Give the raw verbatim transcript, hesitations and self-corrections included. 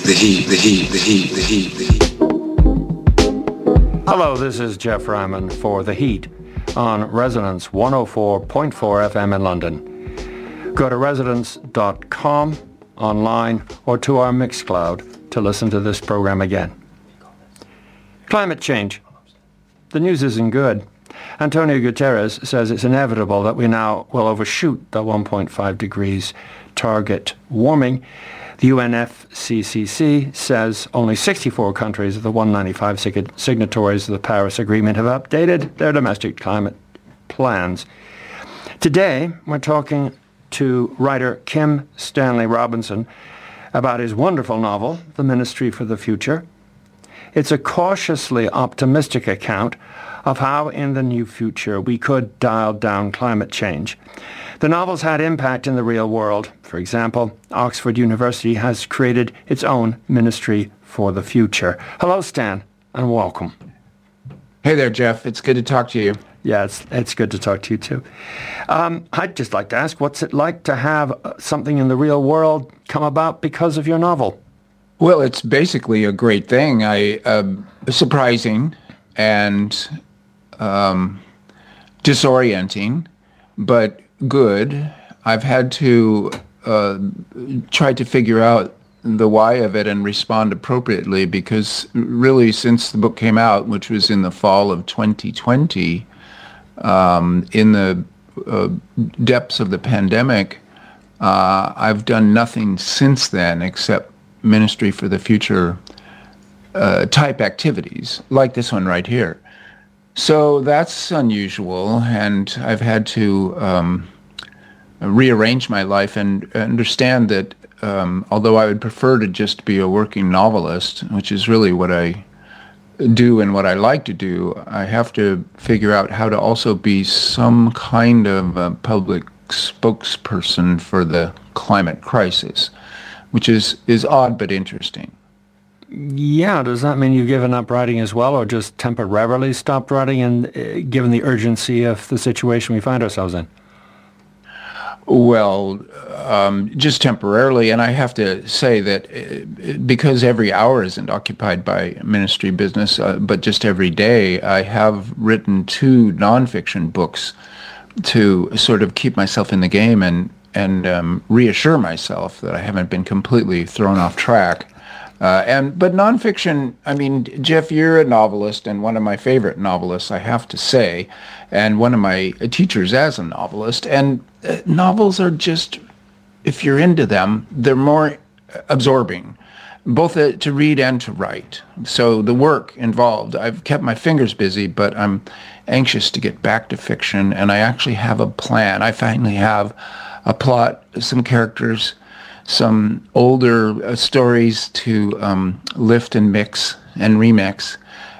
the heat, the heat, the heat, the heat, the heat. Hello, this is Jeff Ryman for The Heat on Resonance one oh four point four F M in London. Go to resonance dot com online or to our Mixcloud to listen to this program again. Climate change. The news isn't good. Antonio Guterres says it's inevitable that we now will overshoot the one point five degrees target warming. The U N F C C C says only sixty-four countries of the one hundred ninety-five sig- signatories of the Paris Agreement have updated their domestic climate plans. Today, we're talking to writer Kim Stanley Robinson about his wonderful novel, The Ministry for the Future. It's a cautiously optimistic account of how in the new future we could dial down climate change. The novel's had impact in the real world. For example, Oxford University has created its own Ministry for the Future. Hello, Stan, and welcome. Hey there, Jeff. It's good to talk to you. Yeah, it's, it's good to talk to you, too. Um, I'd just like to ask, what's it like to have something in the real world come about because of your novel? Well, it's basically a great thing. I uh, surprising and um, disorienting, but good. I've had to uh, try to figure out the why of it and respond appropriately, because really since the book came out, which was in the fall of twenty twenty, um, in the uh, depths of the pandemic, uh, I've done nothing since then except Ministry for the Future uh, type activities, like this one right here. So that's unusual, and I've had to um, rearrange my life and understand that um, although I would prefer to just be a working novelist, which is really what I do and what I like to do, I have to figure out how to also be some kind of a public spokesperson for the climate crisis, which is, is odd but interesting. Yeah, does that mean you've given up writing as well, or just temporarily stopped writing, and uh, given the urgency of the situation we find ourselves in? Well, um, just temporarily, and I have to say that uh, because every hour isn't occupied by ministry business, uh, but just every day, I have written two nonfiction books to sort of keep myself in the game and and um, reassure myself that I haven't been completely thrown off track. Uh, and but nonfiction, I mean, Jeff, you're a novelist and one of my favorite novelists, I have to say, and one of my teachers as a novelist. And uh, novels are just, if you're into them, they're more absorbing, both uh, to read and to write. So the work involved, I've kept my fingers busy, but I'm anxious to get back to fiction, and I actually have a plan. I finally have a plot, some characters, some older uh, stories to um, lift and mix and remix,